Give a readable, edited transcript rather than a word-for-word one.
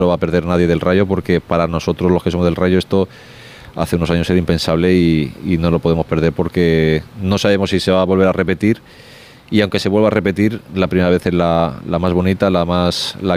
lo va a perder nadie del Rayo, porque para nosotros los que somos del Rayo esto hace unos años era impensable y no lo podemos perder porque no sabemos si se va a volver a repetir, y aunque se vuelva a repetir, la primera vez es la más bonita, la